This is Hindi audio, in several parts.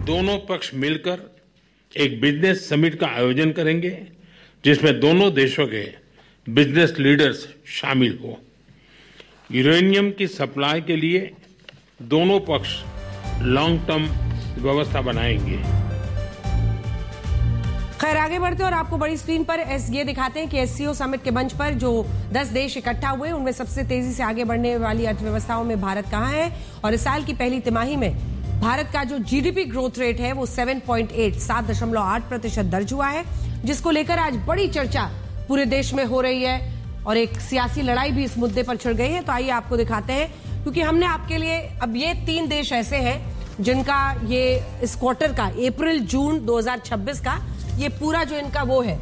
दोनों पक्ष मिलकर एक बिजनेस समिट का आयोजन करेंगे जिसमें दोनों देशों के बिजनेस लीडर्स शामिल हो। यूरेनियम की सप्लाई के लिए दोनों पक्ष लॉन्ग टर्म व्यवस्था बनाएंगे। खैर आगे बढ़ते और आपको बड़ी स्क्रीन पर ये दिखाते हैं कि एससीओ समिट के मंच पर जो 10 देश इकट्ठा हुए उनमें सबसे तेजी से आगे बढ़ने वाली अर्थव्यवस्थाओं में भारत कहां है। और इस साल की पहली तिमाही में भारत का जो जीडीपी ग्रोथ रेट है वो 7.8% दर्ज हुआ है, जिसको लेकर आज बड़ी चर्चा पूरे देश में हो रही है और एक सियासी लड़ाई भी इस मुद्दे पर छिड़ गई है। तो आइए आपको दिखाते हैं, क्योंकि हमने आपके लिए अब ये 3 देश ऐसे हैं जिनका ये इस क्वार्टर का अप्रैल जून 2026 का ये पूरा जो इनका वो है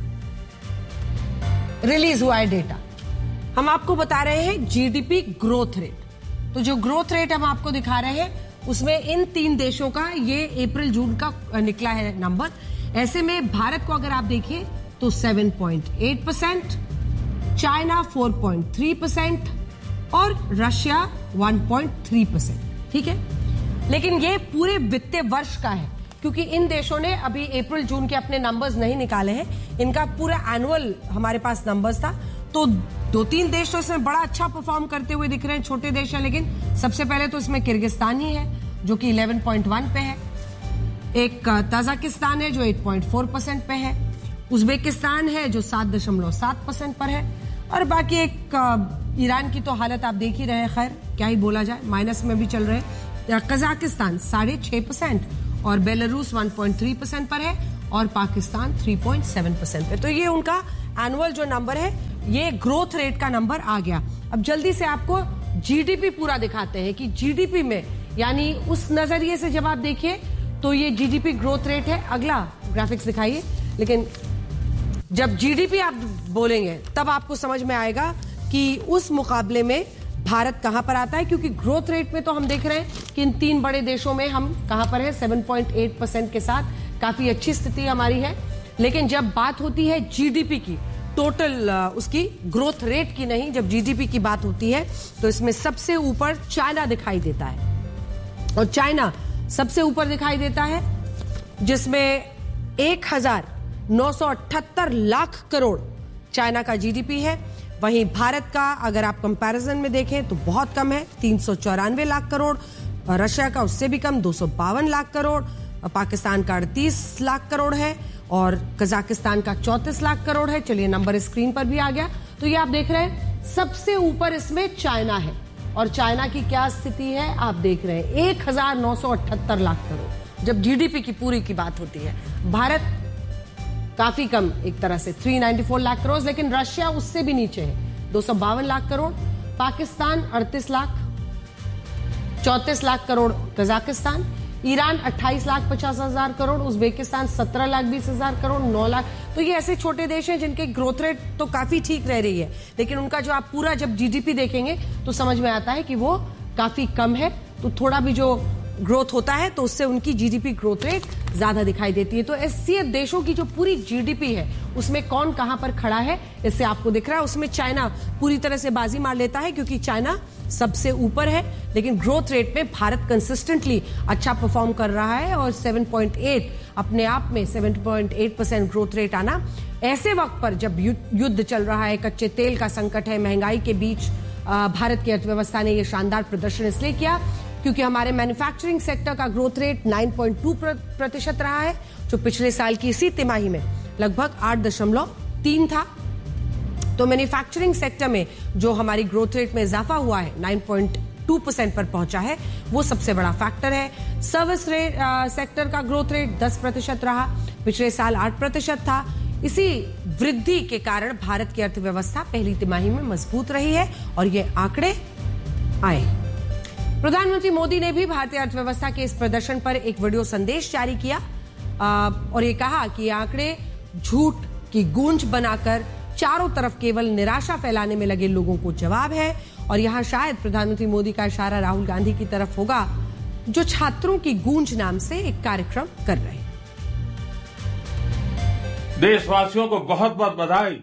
रिलीज हुआ है डेटा। हम आपको बता रहे हैं जीडीपी ग्रोथ रेट। तो जो ग्रोथ रेट हम आपको दिखा रहे हैं उसमें इन 3 देशों का ये अप्रैल जून का निकला है नंबर। ऐसे में भारत को अगर आप देखिए तो 7.8%, चाइना 4.3% और रशिया 1.3%। ठीक है, लेकिन ये पूरे वित्तीय वर्ष का है, क्योंकि इन देशों ने अभी अप्रैल जून के अपने नंबर्स नहीं निकाले हैं। इनका पूरा एनुअल हमारे पास नंबर्स था। तो 2-3 देश तो इसमें बड़ा अच्छा परफॉर्म करते हुए दिख रहे हैं, छोटे देश हैं, लेकिन सबसे पहले तो इसमें किर्गिस्तान ही है जो कि 11.1 पे है, एक ताजिकिस्तान है जो 8.4% पे है, उज्बेकिस्तान है जो 7.7% पर है, और बाकी एक ईरान की तो हालत आप देख ही रहे हैं, खैर क्या ही बोला जाए, माइनस में भी चल रहे हैं। कजाकिस्तान 6.5% और बेलारूस 1.3% पर है और पाकिस्तान 3.7% पे। तो ये उनका एनुअल जो नंबर है, ये ग्रोथ रेट का नंबर आ गया। अब जल्दी से आपको जीडीपी पूरा दिखाते हैं कि जीडीपी में, यानी उस नजरिए से जब आप देखिए तो ये जीडीपी ग्रोथ रेट है। अगला ग्राफिक्स दिखाइए। लेकिन जब जीडीपी आप बोलेंगे तब आपको समझ में आएगा कि उस मुकाबले में भारत कहां पर आता है, क्योंकि ग्रोथ रेट में तो हम देख रहे हैं कि इन 3 बड़े देशों में हम कहां पर है, 7.8% के साथ काफी अच्छी स्थिति हमारी है। लेकिन जब बात होती है जीडीपी की, टोटल उसकी ग्रोथ रेट की नहीं, जब जीडीपी की बात होती है तो इसमें सबसे ऊपर चाइना दिखाई देता है। और चाइना सबसे ऊपर दिखाई देता है जिसमें 1978 लाख करोड़ चाइना का जीडीपी है। वहीं भारत का अगर आप कंपैरिजन में देखें तो बहुत कम है, 394 लाख करोड़, रशिया का उससे भी कम 252 लाख करोड़, पाकिस्तान का 38 लाख करोड़ है और कजाकिस्तान का 34 लाख करोड़ है। चलिए नंबर स्क्रीन पर भी आ गया। तो ये आप देख रहे हैं सबसे ऊपर इसमें चाइना है, और चाइना की क्या स्थिति है आप देख रहे हैं, 1978 लाख करोड़ जब जीडीपी की पूरी की बात होती है। भारत काफी कम एक तरह से 394 लाख करोड़, लेकिन रशिया उससे भी नीचे है 252 lakh crore, Pakistan 38 lakh, 34 lakh crore Kazakhstan, Iran 28,50,000 crore, Uzbekistan 17,20,000 crore, 9 lakh. तो ये ऐसे छोटे देश हैं जिनके ग्रोथ रेट तो काफी ठीक रह रही है, लेकिन उनका जो आप पूरा जब जीडीपी देखेंगे तो समझ में आता है कि वो काफी कम है। तो थोड़ा भी जो ग्रोथ होता है तो उससे उनकी जीडीपी ग्रोथ रेट ज्यादा दिखाई देती है। तो एससीओ देशों की जो पूरी जीडीपी है उसमें कौन कहां पर खड़ा है इससे आपको दिख रहा है। उसमें चाइना पूरी तरह से बाजी मार लेता है क्योंकि चाइना सबसे ऊपर है, लेकिन ग्रोथ रेट में भारत कंसिस्टेंटली अच्छा परफॉर्म कर रहा है और 7.8 अपने आप में 7.8% ग्रोथ रेट आना ऐसे वक्त पर जब युद्ध चल रहा है, कच्चे तेल का संकट है, महंगाई के बीच भारत की अर्थव्यवस्था ने यह शानदार प्रदर्शन इसलिए किया क्योंकि हमारे मैन्युफैक्चरिंग सेक्टर का ग्रोथ रेट 9.2% रहा है, जो पिछले साल की इसी तिमाही में लगभग 8.3 था। तो मैन्युफैक्चरिंग सेक्टर में जो हमारी ग्रोथ रेट में इजाफा हुआ है 9.2% पर पहुंचा है, वो सबसे बड़ा फैक्टर है। सर्विस सेक्टर का ग्रोथ रेट 10% रहा, पिछले साल 8% था। इसी वृद्धि के कारण भारत की अर्थव्यवस्था पहली तिमाही में मजबूत रही है और ये आंकड़े आए। प्रधानमंत्री मोदी ने भी भारतीय अर्थव्यवस्था के इस प्रदर्शन पर एक वीडियो संदेश जारी किया और ये कहा कि ये आंकड़े झूठ की गूंज बनाकर चारों तरफ केवल निराशा फैलाने में लगे लोगों को जवाब है। और यहां शायद प्रधानमंत्री मोदी का इशारा राहुल गांधी की तरफ होगा, जो छात्रों की गूंज नाम से एक कार्यक्रम कर रहे हैं। देशवासियों को बहुत बहुत बधाई।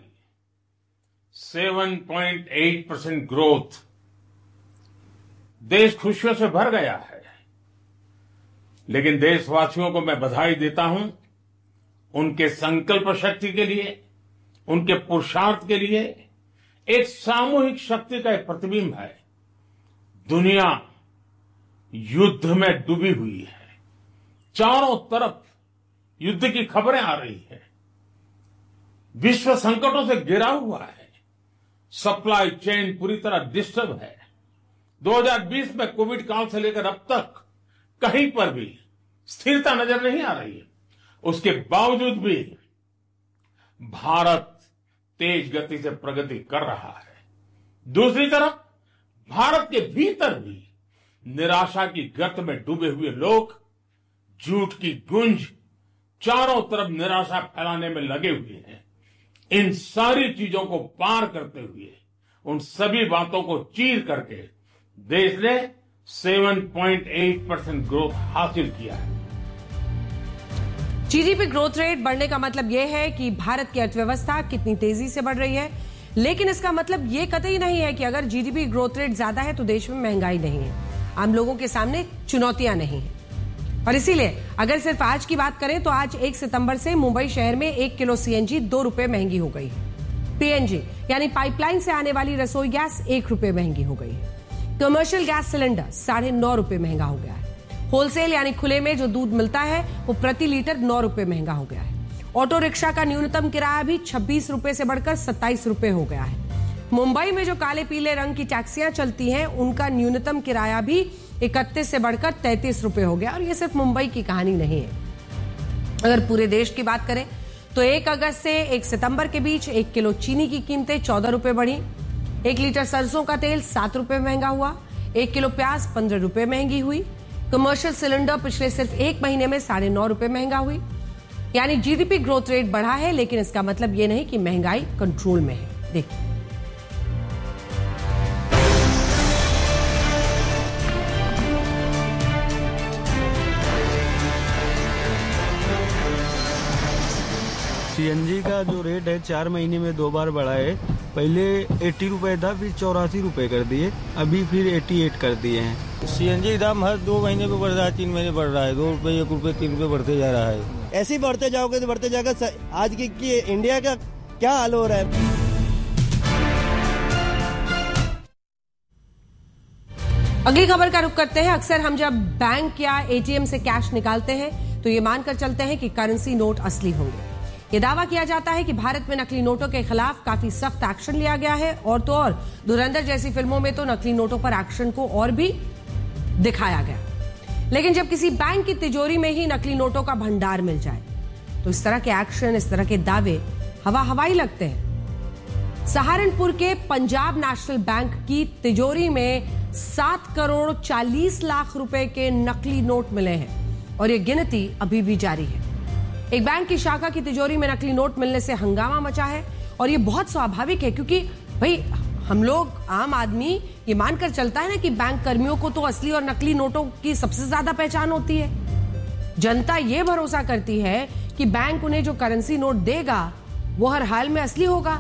7.8% ग्रोथ, देश खुशियों से भर गया है। लेकिन देशवासियों को मैं बधाई देता हूं उनके संकल्प शक्ति के लिए, उनके पुरुषार्थ के लिए। एक सामूहिक शक्ति का एक प्रतिबिंब है। दुनिया युद्ध में डूबी हुई है, चारों तरफ युद्ध की खबरें आ रही है, विश्व संकटों से घिरा हुआ है, सप्लाई चेन पूरी तरह डिस्टर्ब है। 2020 में कोविड काल से लेकर अब तक कहीं पर भी स्थिरता नजर नहीं आ रही है। उसके बावजूद भी भारत तेज गति से प्रगति कर रहा है। दूसरी तरफ भारत के भीतर भी निराशा की गर्त में डूबे हुए लोग झूठ की गूंज, चारों तरफ निराशा फैलाने में लगे हुए हैं। इन सारी चीजों को पार करते हुए, उन सभी बातों को चीर करके देश ने 7.8% ग्रोथ हासिल किया है। जीडीपी ग्रोथ रेट बढ़ने का मतलब यह है कि भारत की अर्थव्यवस्था कितनी तेजी से बढ़ रही है, लेकिन इसका मतलब यह कतई नहीं है कि अगर जीडीपी ग्रोथ रेट ज्यादा है तो देश में महंगाई नहीं है, आम लोगों के सामने चुनौतियां नहीं है। और इसीलिए अगर सिर्फ आज की बात करें तो आज 1 सितंबर से मुंबई शहर में 1 किलो सीएनजी 2 रुपए महंगी हो गई है। पीएनजी यानी पाइपलाइन से आने वाली रसोई गैस 1 रुपए महंगी हो गई है। कमर्शियल गैस सिलेंडर 9.5 रुपए महंगा हो गया है। होलसेल यानी खुले में जो दूध मिलता है वो प्रति लीटर 9 रुपए महंगा हो गया है। ऑटो रिक्शा का न्यूनतम किराया भी 26 रुपए से बढ़कर 27 रुपए हो गया है। मुंबई में जो काले पीले रंग की टैक्सियां चलती हैं उनका न्यूनतम किराया भी 31 से बढ़कर 33 रुपए हो गया। और ये सिर्फ मुंबई की कहानी नहीं है, अगर पूरे देश की बात करें तो 1 अगस्त से 1 सितंबर के बीच 1 किलो चीनी की कीमतें 14 रुपए बढ़ी, 1 लीटर सरसों का तेल 7 रुपए महंगा हुआ, 1 किलो प्याज 15 रुपए महंगी हुई। कमर्शियल सिलेंडर पिछले सिर्फ 1 महीने में 9.5 रुपए महंगा हुई। यानी जीडीपी ग्रोथ रेट बढ़ा है, लेकिन इसका मतलब यह नहीं कि महंगाई कंट्रोल में है। देखिए सीएनजी का जो रेट है 4 महीने में 2 बार बढ़ा है। पहले 80 रुपए था, फिर 84 रुपए कर दिए, अभी फिर 88 कर दिए हैं। सीएनजी दाम हर 2 महीने पे बढ़ रहा है, 3 महीने बढ़ रहा है, 2 रुपए 1 रुपए 3 रुपए बढ़ते जा रहा है। ऐसे ही बढ़ते जाओगे तो बढ़ते जाएगा। आज की इंडिया का क्या हाल हो रहा है। अगली खबर का रुख करते हैं। अक्सर हम जब बैंक या एटीएम से कैश निकालते हैं तो ये मानकर चलते हैं कि करेंसी नोट असली होंगे। ये दावा किया जाता है कि भारत में नकली नोटों के खिलाफ काफी सख्त एक्शन लिया गया है, और तो और धुरंधर जैसी फिल्मों में तो नकली नोटों पर एक्शन को और भी दिखाया गया। लेकिन जब किसी बैंक की तिजोरी में ही नकली नोटों का भंडार मिल जाए तो इस तरह के एक्शन, इस तरह के दावे हवाई लगते हैं। सहारनपुर के पंजाब नेशनल बैंक की तिजोरी में 7 करोड़ 40 लाख रुपए के नकली नोट मिले हैं और ये गिनती अभी भी जारी है। एक बैंक की शाखा की तिजोरी में नकली नोट मिलने से हंगामा मचा है और ये बहुत स्वाभाविक है, क्योंकि भाई हम लोग आम आदमी ये मानकर चलता है ना कि बैंक कर्मियों को तो असली और नकली नोटों की सबसे ज्यादा पहचान होती है। जनता ये भरोसा करती है कि बैंक उन्हें जो करेंसी नोट देगा वो हर हाल में असली होगा।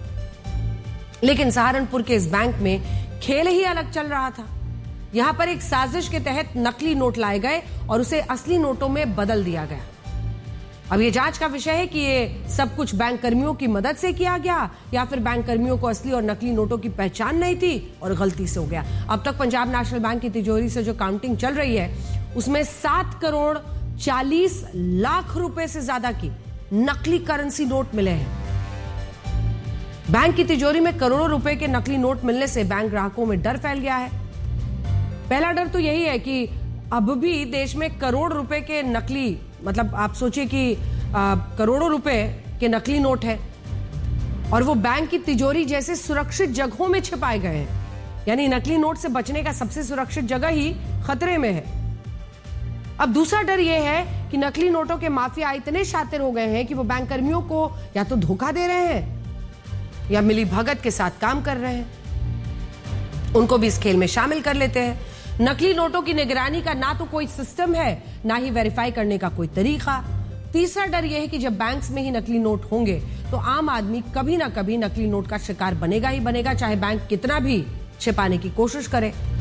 लेकिन सहारनपुर के इस बैंक में खेल ही अलग चल रहा था। यहां पर एक साजिश के तहत नकली नोट लाए गए और उसे असली नोटों में बदल दिया गया। अब ये जांच का विषय है कि ये सब कुछ बैंक कर्मियों की मदद से किया गया या फिर बैंक कर्मियों को असली और नकली नोटों की पहचान नहीं थी और गलती से हो गया। अब तक पंजाब नेशनल बैंक की तिजोरी से जो काउंटिंग चल रही है उसमें 7 करोड़ 40 लाख रुपए से ज्यादा की नकली करेंसी नोट मिले हैं। बैंक की तिजोरी में करोड़ों रुपए के नकली नोट मिलने से बैंक ग्राहकों में डर फैल गया है। पहला डर तो यही है कि अब भी देश में करोड़ रुपए के नकली, मतलब आप सोचिए कि करोड़ों रुपए के नकली नोट है और वो बैंक की तिजोरी जैसे सुरक्षित जगहों में छिपाए गए हैं। यानी नकली नोट से बचने का सबसे सुरक्षित जगह ही खतरे में है। अब दूसरा डर यह है कि नकली नोटों के माफिया इतने शातिर हो गए हैं कि वो बैंक कर्मियों को या तो धोखा दे रहे हैं या मिली भगत के साथ काम कर रहे हैं, उनको भी इस खेल में शामिल कर लेते हैं। नकली नोटों की निगरानी का ना तो कोई सिस्टम है, ना ही वेरीफाई करने का कोई तरीका। तीसरा डर यह है कि जब बैंक्स में ही नकली नोट होंगे तो आम आदमी कभी ना कभी नकली नोट का शिकार बनेगा ही बनेगा, चाहे बैंक कितना भी छिपाने की कोशिश करे।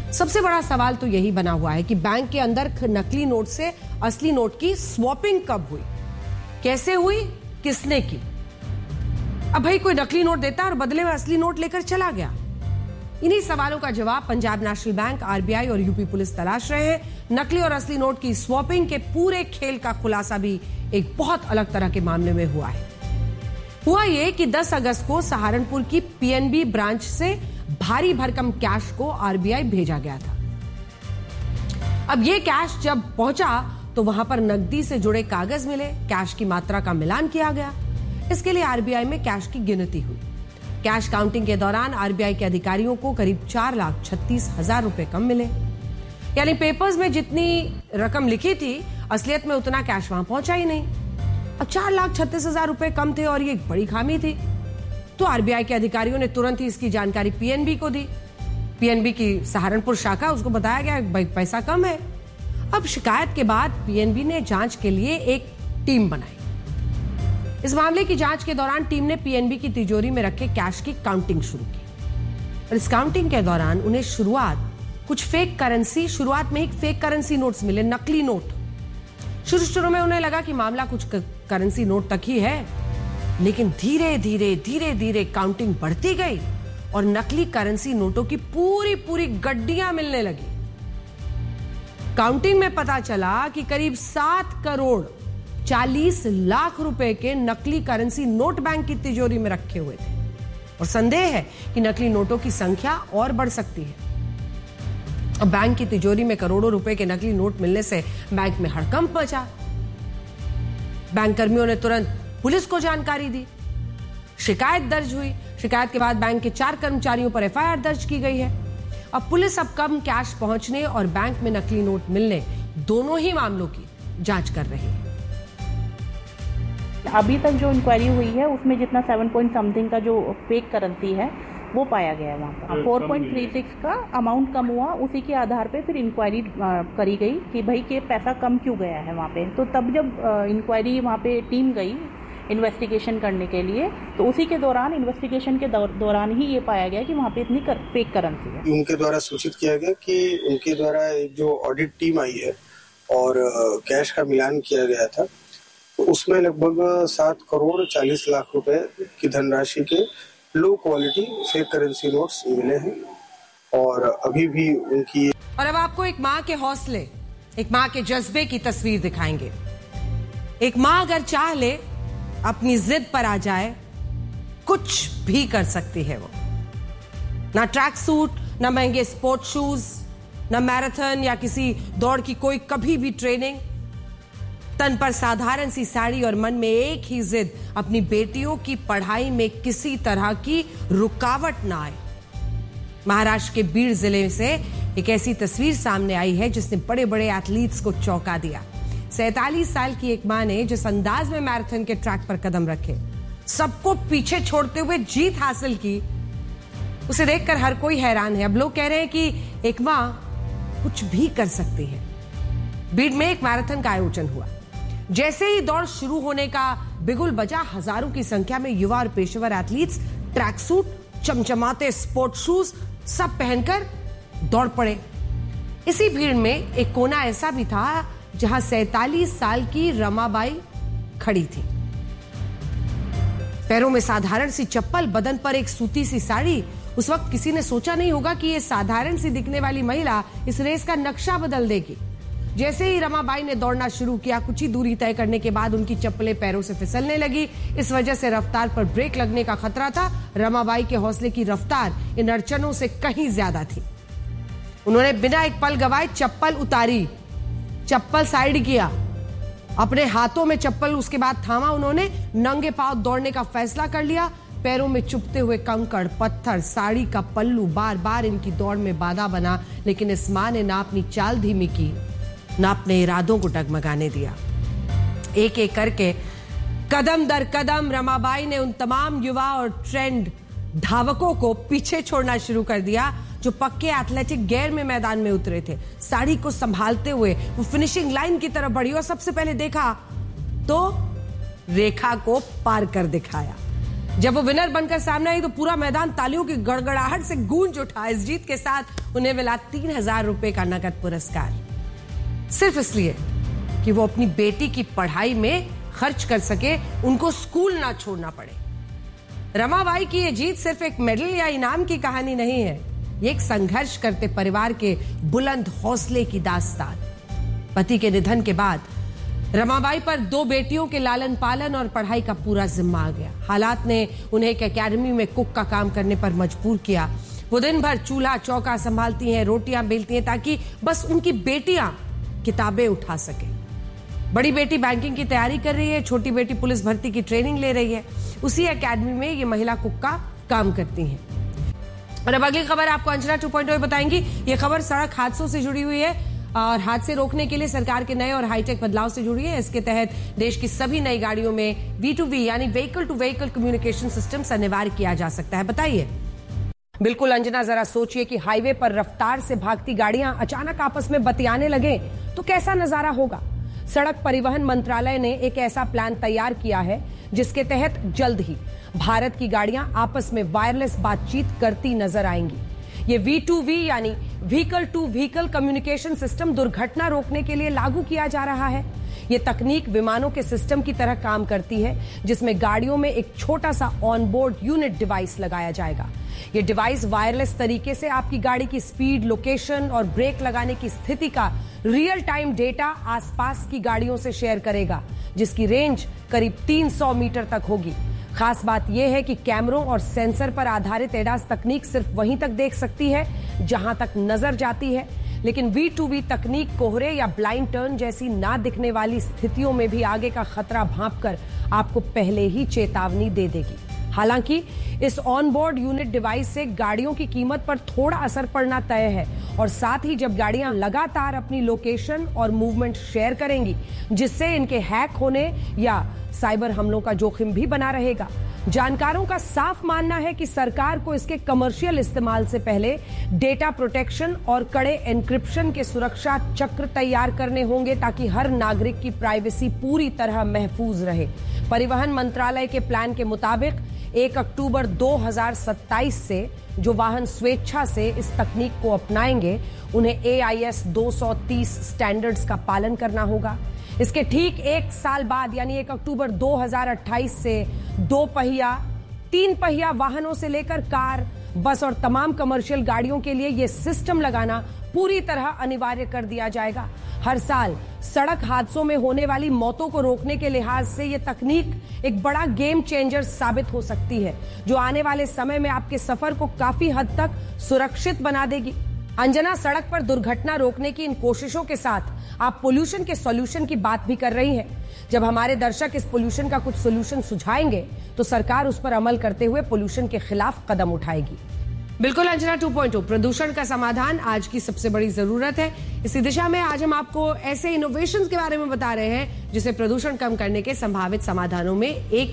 सबसे बड़ा सवाल तो यही बना हुआ है कि बैंक के अंदर नकली नोट से असली नोट की स्वैपिंग कब हुई, कैसे हुई, किसने की। अब भाई कोई नकली नोट देता और बदले में असली नोट लेकर चला गया। इन्हीं सवालों का जवाब पंजाब नेशनल बैंक, आरबीआई और यूपी पुलिस तलाश रहे हैं। नकली और असली नोट की स्वैपिंग के पूरे खेल का खुलासा भी एक बहुत अलग तरह के मामले में हुआ है। हुआ ये कि 10 अगस्त को सहारनपुर की पीएनबी ब्रांच से भारी भरकम कैश को आरबीआई भेजा गया था। अब ये कैश जब पहुंचा तो वहां पर नकदी से जुड़े कागज मिले, कैश की मात्रा का मिलान किया गया। इसके लिए आरबीआई में कैश की गिनती हुई। कैश काउंटिंग के दौरान आरबीआई के अधिकारियों को करीब 4,36,000 रुपए कम मिले। यानी पेपर्स में जितनी रकम लिखी थी, असलियत में उतना कैश वहां पहुंचा ही नहीं। अब 4,36,000 रुपए कम थे और ये एक बड़ी खामी थी। तो आरबीआई के अधिकारियों ने तुरंत ही इसकी जानकारी पीएनबी को दी। पीएनबी की सहारनपुर शाखा, उसको बताया गया भाई पैसा कम है। अब शिकायत के बाद पीएनबी ने जांच के लिए एक टीम बनाई। इस मामले की जांच के दौरान टीम ने पीएनबी की तिजोरी में रखे कैश की काउंटिंग शुरू की। और इस काउंटिंग के दौरान उन्हें शुरुआत में ही फेक करेंसी नोट्स मिले, नकली नोट। शुरू में उन्हें लगा कि मामला कुछ करेंसी नोट तक ही है, लेकिन धीरे धीरे काउंटिंग बढ़ती गई और नकली करेंसी नोटों की पूरी गड्डियां मिलने लगी। काउंटिंग में पता चला कि करीब 7,40,00,000 रुपए के नकली करेंसी नोट बैंक की तिजोरी में रखे हुए थे और संदेह है कि नकली नोटों की संख्या और बढ़ सकती है। अब बैंक की तिजोरी में करोड़ों रुपए के नकली नोट मिलने से बैंक में हड़कंप मचा। बैंक कर्मियों ने तुरंत पुलिस को जानकारी दी। शिकायत दर्ज हुई। शिकायत के बाद बैंक के 4 कर्मचारियों पर एफआईआर दर्ज की गई है। अब पुलिस कम कैश पहुंचने और बैंक में नकली नोट मिलने, दोनों ही मामलों की जांच कर रही है। अभी तक जो इंक्वायरी हुई है उसमें जितना 7 पॉइंट समथिंग का जो फेक करेंसी है वो पाया गया है। वहाँ पर 4.36 का अमाउंट कम हुआ, उसी के आधार पे फिर इंक्वायरी करी गई कि भाई के पैसा कम क्यों गया है वहाँ पे। तो तब जब इंक्वायरी वहाँ पे टीम गई इन्वेस्टिगेशन करने के लिए, तो उसी के दौरान इन्वेस्टिगेशन के दौरान ही ये पाया गया कि वहाँ पे इतनी फेक करेंसी है। उनके द्वारा सूचित किया गया कि उनके द्वारा जो ऑडिट टीम आई है और कैश का मिलान किया गया था, तो उसमें लगभग 7,40,00,000 रुपए की धनराशि के low quality fake currency notes मिले हैं और अभी भी उनकी। और अब आपको एक माँ के हौसले, एक माँ के जज्बे की तस्वीर दिखाएंगे। एक माँ अगर चाह ले, अपनी जिद पर आ जाए, कुछ भी कर सकती है वो। ना ट्रैक सूट, ना महंगे स्पोर्ट शूज, ना मैराथन या किसी दौड़ की कोई कभी भी ट्रेनिंग। तन पर साधारण सी साड़ी और मन में एक ही जिद, अपनी बेटियों की पढ़ाई में किसी तरह की रुकावट ना आए। महाराष्ट्र के बीड जिले से एक ऐसी तस्वीर सामने आई है जिसने बड़े बड़े एथलीट्स को चौंका दिया। 47 साल की एक मां ने जिस अंदाज में मैराथन के ट्रैक पर कदम रखे, सबको पीछे छोड़ते हुए जीत हासिल की, उसे देखकर हर कोई हैरान है। अब लोग कह रहे हैं कि एक मां कुछ भी कर सकती है। बीड में एक मैराथन का आयोजन हुआ। जैसे ही दौड़ शुरू होने का बिगुल बजा, हजारों की संख्या में युवा और पेशेवर athletes track suit, चमचमाते sport shoes सब पहनकर दौड़ पड़े। इसी भीड़ में एक कोना ऐसा भी था जहां 47 साल की रमाबाई खड़ी थी। पैरों में साधारण सी चप्पल, बदन पर एक सूती सी साड़ी। उस वक्त किसी ने सोचा नहीं होगा कि ये साधारण सी दिखने वाली महिला इस रेस का नक्शा बदल देगी। जैसे ही रमाबाई ने दौड़ना शुरू किया, कुछ ही दूरी तय करने के बाद उनकी चप्पलें पैरों से फिसलने लगी। इस वजह से रफ्तार पर ब्रेक लगने का खतरा था। रमाबाई के हौसले की रफ्तार इन अड़चनों से कहीं ज्यादा थी। उन्होंने बिना एक पल गवाए चप्पल उतारी, चप्पल साइड किया, अपने हाथों में चप्पल उसके बाद थामा। उन्होंने नंगे पांव दौड़ने का फैसला कर लिया। पैरों में चुभते हुए कंकड़, पत्थर, साड़ी का पल्लू बार बार इनकी दौड़ में बाधा बना। लेकिन इस मां ने ना अपनी चाल धीमी की, ना अपने इरादों को डगमगाने दिया। एक एक करके, कदम दर कदम रमाबाई ने उन तमाम युवा और ट्रेंड धावकों को पीछे छोड़ना शुरू कर दिया जो पक्के एथलेटिक गेयर में मैदान में उतरे थे। साड़ी को संभालते हुए वो फिनिशिंग लाइन की तरफ बढ़ी और सबसे पहले देखा तो रेखा को पार कर दिखाया। जब वो विनर बनकर सामने आई तो पूरा मैदान तालियों की गड़गड़ाहट से गूंज उठा। इस जीत के साथ उन्हें मिला 3,000 रुपए का नकद पुरस्कार, सिर्फ इसलिए कि वो अपनी बेटी की पढ़ाई में खर्च कर सके, उनको स्कूल ना छोड़ना पड़े। रमाबाई की ये जीत सिर्फ एक मेडल या इनाम की कहानी नहीं है, ये एक संघर्ष करते परिवार के बुलंद हौसले की दास्तान। पति के निधन के बाद रमाबाई पर 2 बेटियों के लालन पालन और पढ़ाई का पूरा जिम्मा आ गया। हालात ने उन्हें एक एकेडमी में कुक का काम करने पर मजबूर किया। वो दिन भर चूल्हा चौका संभालती हैं, रोटियां बेलती हैं, ताकि बस उनकी बेटियां किताबें उठा सके। बड़ी बेटी बैंकिंग की तैयारी कर रही है, छोटी बेटी पुलिस भर्ती की ट्रेनिंग ले रही है। उसी एकेडमी में ये महिला कुक का काम करती हैं। और अब अगली खबर आपको अंजना 2.0 बताएंगी। ये खबर सड़क हादसों से जुड़ी हुई है और हादसे रोकने के लिए सरकार के नए और हाईटेक बदलाव से जुड़ी है। इसके तहत देश की सभी नई गाड़ियों में V2V यानी vehicle to vehicle communication system अनिवार्य किया जा सकता है। बताइए। बिल्कुल अंजना, जरा सोचिए कि हाईवे पर रफ्तार से भागती गाड़ियां अचानक आपस में बतियाने लगे तो कैसा नजारा होगा। सड़क परिवहन मंत्रालय ने एक ऐसा प्लान तैयार किया है जिसके तहत जल्द ही भारत की गाड़ियां आपस में वायरलेस बातचीत करती नजर आएंगी। ये V2V यानी vehicle to vehicle communication system दुर्घटना रोकने के लिए लागू किया जा रहा है। ये तकनीक विमानों के सिस्टम की तरह काम करती है, जिसमें गाड़ियों में एक छोटा सा ऑनबोर्ड यूनिट डिवाइस लगाया जाएगा। ये डिवाइस वायरलेस तरीके से आपकी गाड़ी की स्पीड, लोकेशन और ब्रेक लगाने की स्थिति का रियल टाइम डेटा आसपास की गाड़ियों से शेयर करेगा, जिसकी रेंज करीब 300 मीटर तक होगी। खास बात यह है कि कैमरों और सेंसर पर आधारित एडास तकनीक सिर्फ वहीं तक देख सकती है जहां तक नजर जाती है, लेकिन V2V तकनीक कोहरे या ब्लाइंड टर्न जैसी ना दिखने वाली स्थितियों में भी आगे का खतरा भांपकर आपको पहले ही चेतावनी दे देगी। हालांकि इस ऑनबोर्ड यूनिट डिवाइस से गाड़ियों की कीमत पर थोड़ा असर पड़ना तय है, और साथ ही जब गाड़ियां लगातार अपनी लोकेशन और मूवमेंट शेयर करेंगी, जिससे इनके हैक होने या साइबर हमलों का जोखिम भी बना रहेगा। जानकारों का साफ मानना है कि सरकार को इसके कमर्शियल इस्तेमाल से पहले डेटा प्रोटेक्शन और कड़े एन्क्रिप्शन के सुरक्षा चक्र तैयार करने होंगे, ताकि हर नागरिक की प्राइवेसी पूरी तरह महफूज रहे। परिवहन मंत्रालय के प्लान के मुताबिक 1 अक्टूबर 2027 से जो वाहन स्वेच्छा से इस तकनीक को अपनाएंगे, उन्हें AIS 230 स्टैंडर्ड्स का पालन करना होगा। इसके ठीक 1 साल बाद यानी 1 अक्टूबर 2028 से 2 पहिया, 3 पहिया वाहनों से लेकर कार, बस और तमाम कमर्शियल गाड़ियों के लिए यह सिस्टम लगाना पूरी तरह अनिवार्य कर दिया जाएगा। हर साल सड़क हादसों में होने वाली मौतों को रोकने के लिहाज से यह तकनीक एक बड़ा गेम चेंजर साबित हो सकती है, जो आने वाले समय में आपके सफर को काफी हद तक सुरक्षित बना देगी। अंजना, सड़क पर दुर्घटना रोकने की इन कोशिशों के साथ आप पोल्यूशन के सॉल्यूशन की बात भी कर रही हैं। जब हमारे दर्शक इस पोल्यूशन का कुछ सॉल्यूशन सुझाएंगे तो सरकार उस पर अमल करते हुए पोल्यूशन के खिलाफ कदम उठाएगी। बिल्कुल अंजना 2.0, प्रदूषण का समाधान आज की सबसे बड़ी जरूरत है। इसी दिशा में आज हम आपको ऐसे इनोवेशंस के बारे में बता रहे हैं जिसे प्रदूषण कम करने के संभावित समाधानों में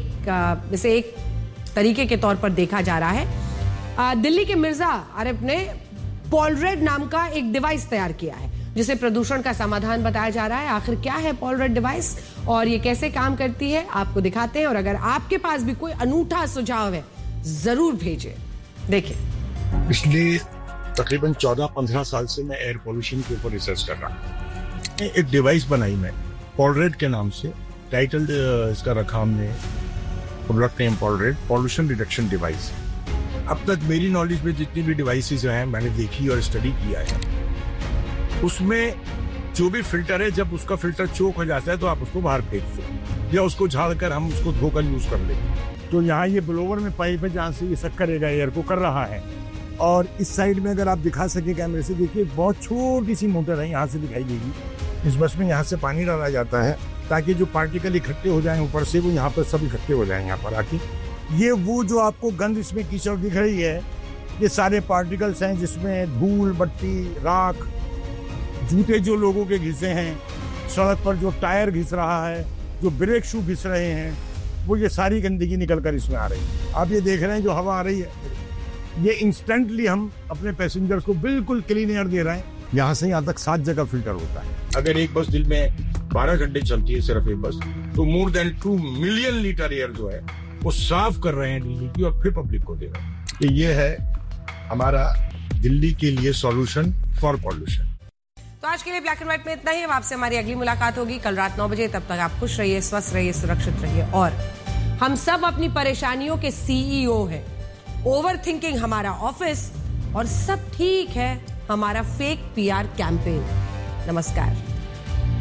एक तरीके के तौर पर देखा जा रहा है। दिल्ली के मिर्जा आरिफ ने पॉलरेड नाम का एक डिवाइस तैयार किया है, जिसे प्रदूषण का समाधान बताया जा रहा है। आखिर क्या है पॉलरेड डिवाइस और ये कैसे काम करती है, आपको दिखाते हैं। और अगर आपके पास भी कोई अनूठा सुझाव है, जरूर भेजिए। देखिए, पिछले तकरीबन 14-15 साल से मैं एयर पोल्यूशन के ऊपर रिसर्च कर रहा हूँ। एक डिवाइस बनाई मैं पॉलरेड के नाम से, टाइटल इसका रखा हमने, product name पॉलरेड, pollution reduction device. अब तक मेरी नॉलेज में जितनी भी डिवाइसेस हैं मैंने देखी और स्टडी किया है, उसमें जो भी फिल्टर है, जब उसका फिल्टर चोक हो जाता है तो आप उसको बाहर फेंक दो या उसको झाड़ कर हम उसको धोकर यूज कर लेंगे। तो यहाँ ये ब्लोवर में पाइप है जहाँ से ये सब करेगा, एयर को कर रहा है। और इस साइड में अगर आप दिखा सके कैमरे से, देखिए बहुत छोटी सी मोटर है, यहाँ से दिखाई देगी। इस बस में यहाँ से पानी डाला जाता है ताकि जो पार्टिकल इकट्ठे हो जाएं ऊपर से, वो यहाँ पर सब इकट्ठे हो जाएं यहाँ पर आके। ये वो जो आपको गंद इसमें कीचड़ दिख रही है, ये सारे पार्टिकल्स हैं जिसमें धूल, मट्टी, राख, जूते जो लोगों के घिसे हैं, सड़क पर जो टायर घिस रहा है, जो ब्रेक शू घिस रहे हैं, वो ये सारी गंदगी निकल कर इसमें आ रही है। आप ये देख रहे हैं जो हवा आ रही है, ये इंस्टेंटली हम अपने पैसेंजर्स को बिल्कुल क्लीन एयर दे रहे हैं। यहाँ से यहाँ तक 7 जगह फिल्टर होता है। अगर एक बस दिन में 12 घंटे चलती है, सिर्फ एक बस, तो more than 2 million litre air जो है वो साफ कर रहे हैं दिल्ली की और फिर पब्लिक को दे रहे हैं। तो ये है हमारा दिल्ली के लिए सॉल्यूशन फॉर पॉल्यूशन। तो आज के लिए ब्लैक एंड व्हाइट में इतना ही। अब आपसे हमारी अगली मुलाकात होगी कल रात 9 बजे। तब तक आप खुश रहिए, स्वस्थ रहिए, सुरक्षित रहिए। और हम सब अपनी परेशानियों के CEO हैं। ओवर थिंकिंग हमारा ऑफिस और सब ठीक है हमारा फेक PR कैंपेन। नमस्कार।